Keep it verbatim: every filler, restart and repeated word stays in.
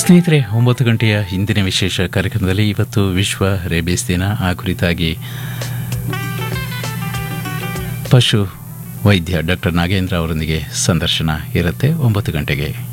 ಸ್ನೇಹಿತರೆ, ಒಂಬತ್ತು ಗಂಟೆಯ ಹಿಂದಿನ ವಿಶೇಷ ಕಾರ್ಯಕ್ರಮದಲ್ಲಿ ಇವತ್ತು ವಿಶ್ವ ರೇಬಿಸ್ ದಿನ. ಆ ಕುರಿತಾಗಿ ಪಶು ವೈದ್ಯ ಡಾಕ್ಟರ್ ನಾಗೇಂದ್ರ ಅವರೊಂದಿಗೆ ಸಂದರ್ಶನ ಇರುತ್ತೆ ಒಂಬತ್ತು ಗಂಟೆಗೆ.